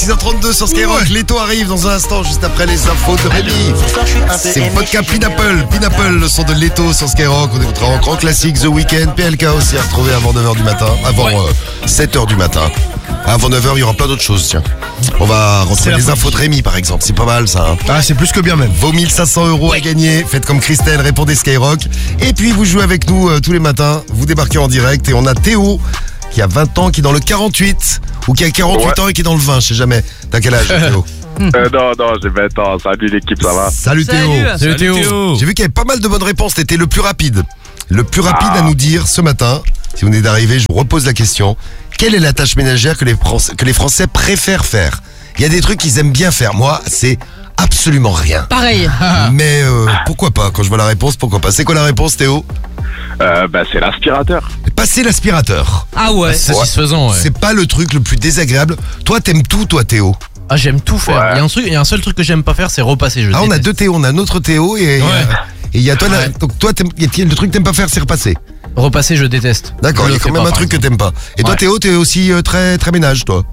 6h32 sur Skyrock, Leto arrive dans un instant, juste après les infos de Rémi. C'est Vodka Pineapple, le son de Leto sur Skyrock. On écoutera en grand classique The Weeknd, PLK aussi à retrouver avant 9h du matin, avant 7h du matin. Avant 9h, il y aura plein d'autres choses, tiens. On va retrouver les infos de Rémi par exemple, c'est pas mal ça. Hein. Ah, c'est plus que bien même. Vos 1500 € à gagner, faites comme Christelle, répondez Skyrock. Et puis vous jouez avec nous tous les matins, vous débarquez en direct et on a Théo qui a 20 ans, qui est dans le 48, ou qui a 48 ans et qui est dans le 20, je sais jamais. T'as quel âge, Théo? Non, j'ai 20 ans. Salut l'équipe, ça va? Salut Théo. Salut Théo. J'ai vu qu'il y avait pas mal de bonnes réponses, t'étais le plus rapide. Le plus rapide à nous dire ce matin, si vous venez d'arriver, je vous repose la question. Quelle est la tâche ménagère que les Français préfèrent faire? Il y a des trucs qu'ils aiment bien faire. Moi, c'est absolument rien. Pareil. Mais pourquoi pas? Quand je vois la réponse, pourquoi pas? C'est quoi la réponse, Théo? C'est l'aspirateur. Passer l'aspirateur. Ah ouais. C'est satisfaisant, ouais. C'est pas le truc le plus désagréable. Toi, t'aimes tout, toi, Théo? Ah, j'aime tout faire. Ouais. Il y a un seul truc que j'aime pas faire, c'est repasser. Ah, on a deux Théo, on a un autre Théo et il y a toi. Ouais. Donc toi, le truc que t'aimes pas faire, c'est repasser. Repasser, je déteste. D'accord, il y a Je quand le même fais un pas, truc que par t'aimes pas. Et toi, Ouais. Théo, t'es aussi très très ménage, toi.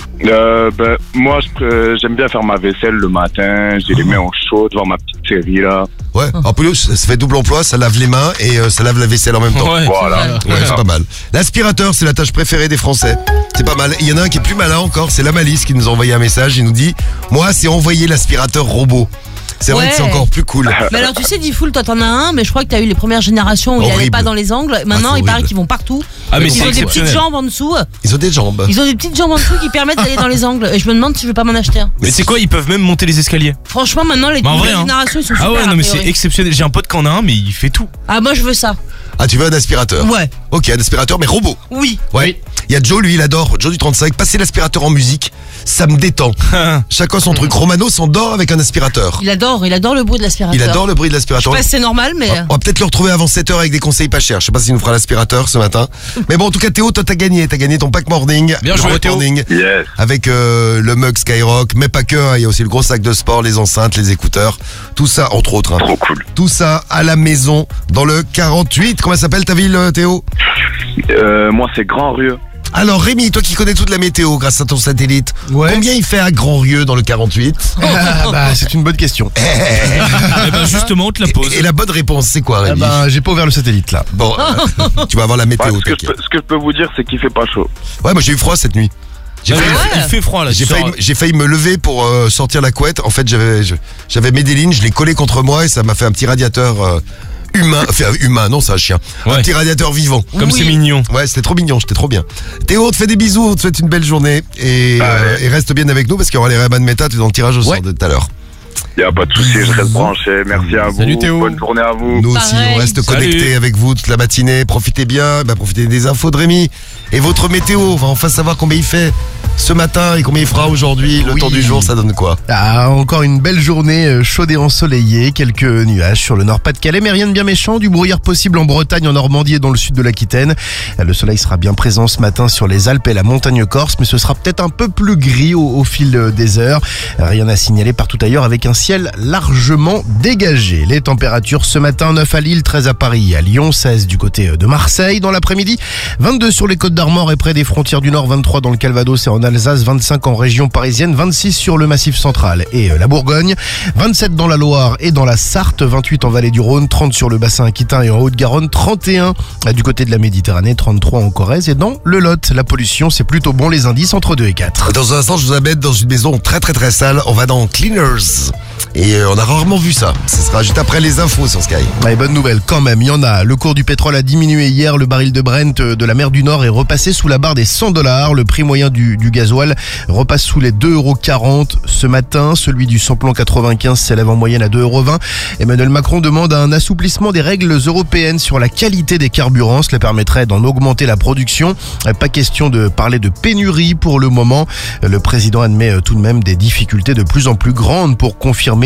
Moi, j'aime bien faire ma vaisselle le matin. J'ai les mains au chaud devant ma petite série là. Ouais. En plus, ça fait double emploi, ça lave les mains et ça lave la vaisselle en même temps. Ouais. Voilà. Ouais, c'est pas mal. L'aspirateur, c'est la tâche préférée des Français. C'est pas mal. Il y en a un qui est plus malin encore, c'est la Malice qui nous a envoyé un message. Il nous dit, moi, c'est envoyer l'aspirateur robot. C'est vrai Ouais. que c'est encore plus cool. Mais alors tu sais, Diffoul, toi t'en as un, mais je crois que t'as eu les premières générations où il allait Horrible. pas dans les angles. Maintenant, c'est il paraît horrible. qu'ils vont partout. Ah, mais Ils c'est ont des petites exceptionnel. jambes en dessous. Ils ont des jambes. Ils ont des petites jambes en dessous qui permettent d'aller dans les angles. Et je me demande si je vais pas m'en acheter un. Mais c'est quoi, ils peuvent même monter les escaliers. Franchement, maintenant, les Bah, en vrai, nouvelles hein. générations, ils sont super. Ah ouais, non a mais priori. c'est exceptionnel. J'ai un pote qui en a un, mais il fait tout. Ah, moi je veux ça. Ah, tu veux un aspirateur? Ouais. Ok, un aspirateur, mais robot. Oui. Ouais. Il y a Joe, lui, il adore. Joe du 35, passer l'aspirateur en musique, ça me détend. Chacun son truc. Romano s'endort avec un aspirateur. Il adore le bruit de l'aspirateur. Il adore le bruit de Je l'aspirateur. sais pas si c'est normal, mais. On va peut-être le retrouver avant 7h avec des conseils pas chers. Je sais pas s'il nous fera l'aspirateur ce matin. Mais bon, en tout cas, Théo, toi, t'as gagné. T'as gagné ton pack morning. Bien Le joué, pack Théo. morning. Yes. Avec le mug Skyrock, mais pas que. Hein. Il y a aussi le gros sac de sport, les enceintes, les écouteurs. Tout ça, entre autres. Hein. Trop cool. Tout ça à la maison, dans le 48. Comment s'appelle ta ville, Théo? Moi, c'est Grand-Rieu. Alors, Rémi, toi qui connais toute la météo grâce à ton satellite, Ouais. combien il fait à Grand-Rieu dans le 48? C'est une bonne question. Eh ben justement, on te la pose. Et la bonne réponse, c'est quoi, Rémi? J'ai pas ouvert le satellite là. Bon, tu vas avoir la météo, Ouais, t'inquiète. ce que je peux vous dire, c'est qu'il fait pas chaud. Ouais, moi j'ai eu froid cette nuit. J'ai Ouais, failli- il fait froid là. J'ai tu sors- j'ai failli me lever pour sortir la couette. En fait, j'avais Medellin, je l'ai collé contre moi et ça m'a fait un petit radiateur humain. Enfin, humain, non, c'est un chien. Un Ouais. petit radiateur vivant. Comme c'est mignon. Ouais, c'était trop mignon, j'étais trop bien. Théo, on te fait des bisous, on te souhaite une belle journée et reste bien avec nous parce qu'il y aura les Rayman Meta, tu es dans le tirage au sort de tout à l'heure. Y a pas de souci, je reste branché. Merci à vous. Salut, Théo. Bonne journée à vous. Nous aussi, Pareil. on reste Salut. connectés avec vous toute la matinée. Profitez bien, profitez des infos de Rémi. Et votre météo, on va enfin savoir combien il fait ce matin et combien il fera aujourd'hui. Le Oui. temps du jour, ça donne quoi? Ah, encore une belle journée chaude et ensoleillée, quelques nuages sur le Nord-Pas-de-Calais, mais rien de bien méchant, du brouillard possible en Bretagne, en Normandie et dans le sud de l'Aquitaine. Le soleil sera bien présent ce matin sur les Alpes et la montagne corse, mais ce sera peut-être un peu plus gris au fil des heures. Rien à signaler partout ailleurs avec un ciel largement dégagé. Les températures ce matin, 9 à Lille, 13 à Paris et à Lyon, 16 du côté de Marseille. Dans l'après-midi, 22 sur les côtes d'Armor et près des frontières du Nord, 23 dans le Calvados et en Alsace, 25 en région parisienne, 26 sur le Massif central et la Bourgogne, 27 dans la Loire et dans la Sarthe, 28 en vallée du Rhône, 30 sur le bassin aquitain et en Haute-Garonne, 31 du côté de la Méditerranée, 33 en Corrèze et dans le Lot. La pollution, c'est plutôt bon, les indices entre 2 et 4. Dans un instant, je vous amène dans une maison très très très sale. On va dans Cleaners. Et on a rarement vu ça. Ce sera juste après les infos sur Sky. Ouais, bonne nouvelle quand même, il y en a. Le cours du pétrole a diminué hier. Le baril de Brent de la mer du Nord est repassé sous la barre des $100. Le prix moyen du gasoil repasse sous les 2,40 € ce matin. Celui du samplon 95 s'élève en moyenne à 2,20 €. Emmanuel Macron demande un assouplissement des règles européennes sur la qualité des carburants. Cela permettrait d'en augmenter la production. Pas question de parler de pénurie pour le moment. Le président admet tout de même des difficultés de plus en plus grandes pour confirmer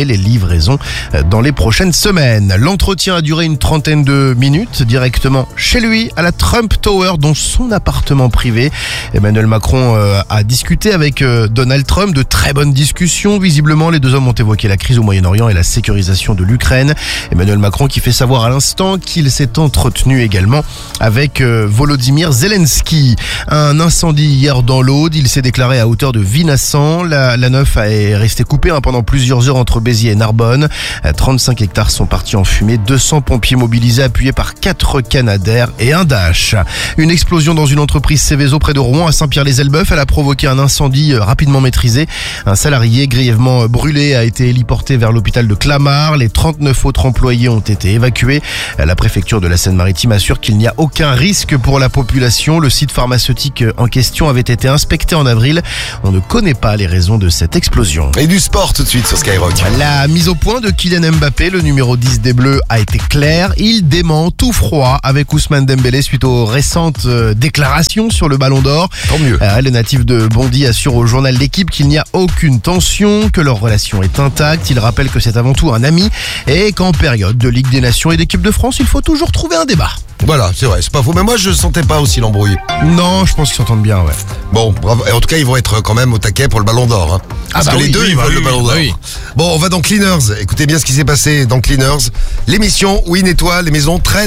entamer les livraisons dans les prochaines semaines. L'entretien a duré une trentaine de minutes directement chez lui à la Trump Tower, dans son appartement privé. Emmanuel Macron a discuté avec Donald Trump, de très bonnes discussions. Visiblement, les deux hommes ont évoqué la crise au Moyen-Orient et la sécurisation de l'Ukraine. Emmanuel Macron qui fait savoir à l'instant qu'il s'est entretenu également avec Volodymyr Zelensky. Un incendie hier dans l'Aude, il s'est déclaré à hauteur de Vinassan. La 9 est restée coupée pendant plusieurs heures entre Béziers et Narbonne. 35 hectares sont partis en fumée, 200 pompiers mobilisés appuyés par 4 Canadair et un Dash. Une explosion dans une entreprise Céveso près de Rouen à Saint-Pierre-les-Elbeuf, elle a provoqué un incendie rapidement maîtrisé. Un salarié grièvement brûlé a été héliporté vers l'hôpital de Clamart. Les 39 autres employés ont été évacués. La préfecture de la Seine-Maritime assure qu'il n'y a aucun risque pour la population. Le site pharmaceutique en question avait été inspecté en avril. On ne connaît pas les raisons de cette explosion. Et du sport tout de suite sur Skyrock. La mise au point de Kylian Mbappé, le numéro 10 des Bleus, a été claire. Il dément tout froid avec Ousmane Dembélé suite aux récentes déclarations sur le Ballon d'Or. Tant mieux. Le natif de Bondy assure au journal L'Équipe qu'il n'y a aucune tension, que leur relation est intacte. Il rappelle que c'est avant tout un ami et qu'en période de Ligue des Nations et d'équipe de France, il faut toujours trouver un débat. Voilà, c'est vrai, c'est pas faux. Mais moi, je sentais pas aussi l'embrouille. Non, je pense qu'ils s'entendent bien, ouais. Bon, bravo. Et en tout cas, ils vont être quand même au taquet pour le Ballon d'Or. Hein. Parce que les deux, ils veulent le Ballon d'Or. oui. Bon, on va dans Cleaners. Écoutez bien ce qui s'est passé dans Cleaners. L'émission où ils nettoient les maisons très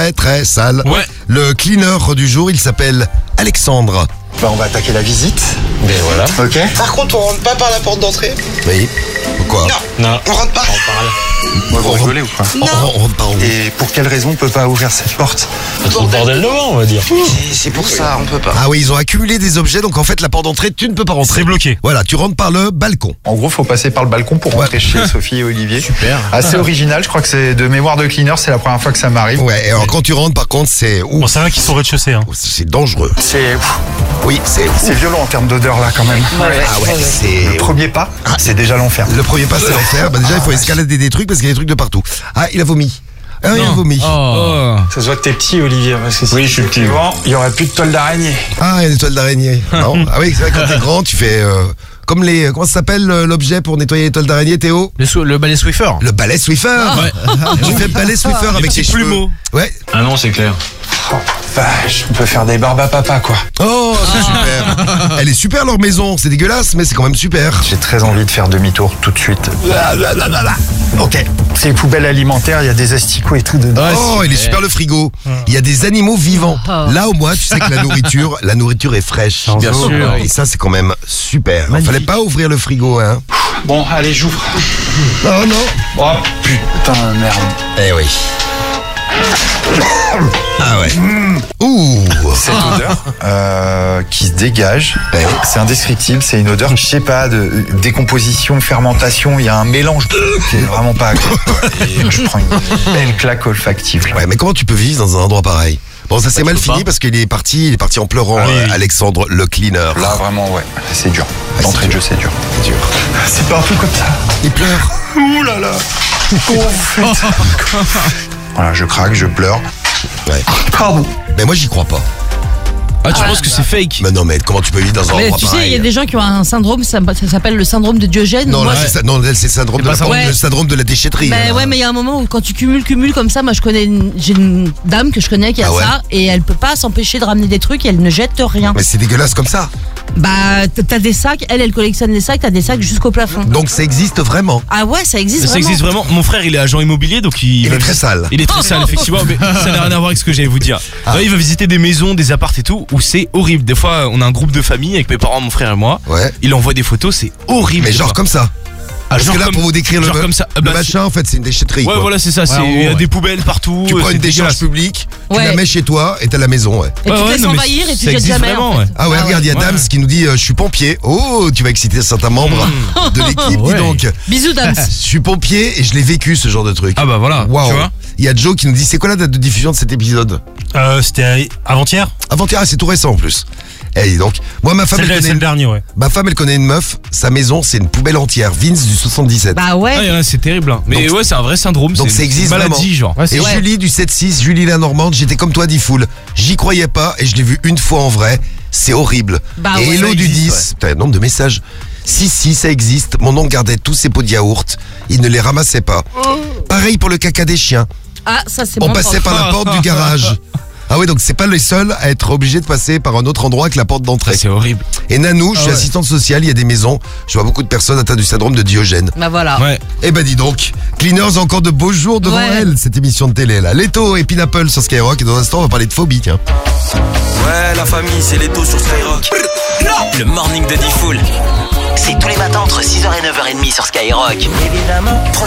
sales. Ouais. Le cleaner du jour, il s'appelle Alexandre. On va attaquer la visite. Mais voilà. Ok. Par contre, on rentre pas par la porte d'entrée. Oui. Pourquoi? Non. On rentre pas. Vous rigolez ou quoi? On rentre par où? Et pour quelle raison on peut pas ouvrir cette porte? Trop le bordel devant, on va dire. C'est pour ça, on peut pas. Ah oui, ils ont accumulé des objets, donc en fait, la porte d'entrée, tu ne peux pas rentrer. C'est bloqué. Voilà, tu rentres par le balcon. En gros, faut passer par le balcon pour rentrer chez Sophie et Olivier. Super. Assez original, je crois que c'est de mémoire de cleaner, c'est la première fois que ça m'arrive. Ouais, et alors quand tu rentres, par contre, c'est ouf. Bon, c'est vrai qu'ils sont au rez-de-chaussée. Hein. C'est dangereux. Oui, c'est violent en termes d'odeur là quand même. Ah ouais, c'est... Le premier pas, c'est déjà l'enfer. Le premier pas, c'est l'enfer. Bah déjà, il faut escalader des trucs parce qu'il y a des trucs de partout. Ah, il a vomi. Ah, il a vomi. Ça se voit que t'es petit, Olivier, parce que si Oui, je suis petit. il y aurait plus de toile d'araignée. Ah, il y a des toiles d'araignée. Non. Ah oui, c'est vrai, quand t'es grand, tu fais... comme les... Comment ça s'appelle l'objet pour nettoyer les toiles d'araignée, Théo? Le balai Swiffer. Le balai Swiffer. Tu fais le balai Swiffer avec tes cheveux. plumeaux. Ouais. Ah non, c'est clair. Oh, vache, on peut faire des barbes à papa, quoi. Oh, c'est super. Elle est super leur maison. C'est dégueulasse, mais c'est quand même super. J'ai très envie de faire demi-tour tout de suite. Ok. C'est les poubelles alimentaires, il y a des asticots et tout dedans. Oh, il est super le frigo. Il y a des animaux vivants. Là, au moins, tu sais que la nourriture est fraîche. Bien sûr. Et ça, c'est quand même super. Il fallait pas ouvrir le frigo, hein. Bon, allez, j'ouvre. Oh non. Oh, putain, merde. Eh oui. Ah ouais. Ouh. Cette odeur qui se dégage, c'est indescriptible, c'est une odeur, je sais pas, de décomposition, fermentation, il y a un mélange qui est vraiment pas agréable. Et je prends une belle claque olfactive. Ouais, mais comment tu peux vivre dans un endroit pareil? Bon, ça s'est mal fini parce qu'il est parti en pleurant, Alexandre le cleaner. Là, vraiment, ouais, c'est dur. L'entrée de jeu, c'est dur. C'est dur. C'est pas un truc comme ça. Il pleure. Ouh là là. Voilà, je craque, je pleure. Ouais. Pardon. Mais moi, j'y crois pas. Ah, tu penses que c'est fake? Mais non, mais comment tu peux vivre dans un Mais endroit tu sais, pareil? il y a des gens qui ont un syndrome, ça s'appelle le syndrome de Diogène. Non, Moi, là, c'est le syndrome de pas la, ça. Ouais. le syndrome de la déchetterie. Ben là. ouais, mais il y a un moment où quand tu cumules comme ça, moi j'ai une dame que je connais qui a Ah ouais. ça et elle peut pas s'empêcher de ramener des trucs et elle ne jette rien. Mais c'est dégueulasse comme ça. Bah t'as des sacs, elle collectionne les sacs, t'as des sacs jusqu'au plafond. Donc ça existe vraiment. Ah ouais, ça existe Ça vraiment. existe vraiment. Mon frère, il est agent immobilier, donc il est très sale. Il est très sale, effectivement, mais ça n'a rien à voir avec ce que j'allais vous dire. Ouais, il va visiter des maisons, des apparts et tout, où c'est horrible. Des fois, on a un groupe de famille avec mes parents, mon frère et moi. Ouais. Il envoie des photos, c'est horrible. Mais des genre fois. comme ça. Parce genre que là, comme- pour vous décrire genre comme ça. le Bah, machin, en fait, c'est une déchetterie. Ouais, quoi. voilà, c'est ça. en Il y a gros, des poubelles partout. Tu prends c'est une décharge dégueulasse. publique, tu Ouais. la mets chez toi et t'as la maison, ouais. Et tu te laisses non, mais envahir et tu ça jettes existe jamais vraiment, en fait. ouais. Ah ouais, regarde, il y a Ouais. Dams qui nous dit je suis pompier. Oh, tu vas exciter certains membres de l'équipe. Dis Ouais. donc, Bisous Dams. je suis pompier et je l'ai vécu ce genre de truc. Ah bah voilà, Waouh. tu vois. Il y a Joe qui nous dit c'est quoi la date de diffusion de cet épisode? C'était avant-hier. Avant-hier, c'est tout récent en plus. Eh, dis donc, moi ma femme, C'est le dernier, ouais. ma femme elle connaît une meuf, sa maison c'est une poubelle entière, Vince du 77. Bah Ah, ouais. c'est terrible. Hein. Mais Donc- ouais, c'est un vrai syndrome. donc c'est ça une existe maladie, vraiment. genre. Et Ouais. Julie du 7-6, Julie la Normande, j'étais comme toi dit full. J'y croyais pas et je l'ai vu une fois en vrai. C'est horrible. Bah et ouais, Hello ça du existe, 10, t'as un nombre de messages. Si, ça existe. Mon oncle gardait tous ses pots de yaourt. Il ne les ramassait pas. Pareil pour le caca des chiens. Ah, ça c'est On bon. passait par la porte du garage. Ah oui, donc c'est pas les seuls à être obligés de passer par un autre endroit que la porte d'entrée. C'est horrible. Et Nanou, je suis assistante sociale, il y a des maisons. Je vois beaucoup de personnes atteintes du syndrome de Diogène. Bah voilà. Ouais. Eh ben dis donc, Cleaners a encore de beaux jours devant Ouais. elle, cette émission de télé là. Leto et Pineapple sur Skyrock, et dans un instant on va parler de phobie, tiens. Ouais, la famille, c'est Leto sur Skyrock. Le morning de Diffoul. C'est tous les matins entre 6h et 9h30 sur Skyrock. Évidemment.